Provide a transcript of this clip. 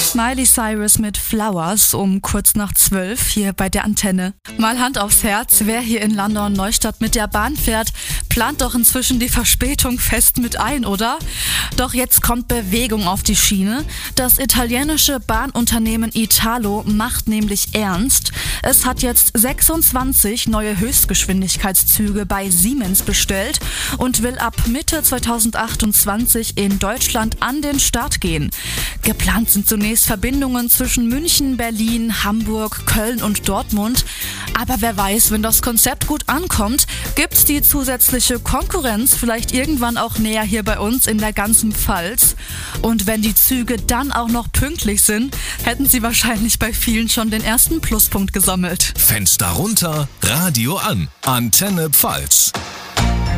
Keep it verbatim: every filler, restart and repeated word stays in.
Miley Cyrus mit Flowers um kurz nach zwölf hier bei der Antenne. Mal Hand aufs Herz, wer hier in London Neustadt mit der Bahn fährt, plant doch inzwischen die Verspätung fest mit ein, oder? Doch jetzt kommt Bewegung auf die Schiene. Das italienische Bahnunternehmen Italo macht nämlich ernst. Es hat jetzt sechsundzwanzig neue Höchstgeschwindigkeitszüge bei Siemens bestellt und will ab Mitte zweitausendachtundzwanzig in Deutschland an den Start gehen. Geplant sind zunächst Verbindungen zwischen München, Berlin, Hamburg, Köln und Dortmund. Aber wer weiß, wenn das Konzept gut ankommt, gibt's die zusätzliche Konkurrenz vielleicht irgendwann auch näher hier bei uns in der ganzen Pfalz. Und wenn die Züge dann auch noch pünktlich sind, hätten sie wahrscheinlich bei vielen schon den ersten Pluspunkt gesammelt. Fenster runter, Radio an. Antenne Pfalz.